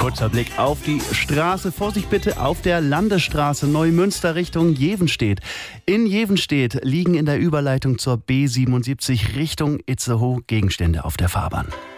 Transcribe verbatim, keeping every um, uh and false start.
Kurzer Blick auf die Straße. Vorsicht bitte auf der Landesstraße Neumünster Richtung Jevenstedt. In Jevenstedt liegen in der Überleitung zur B siebenundsiebzig Richtung Itzehoe Gegenstände auf der Fahrbahn.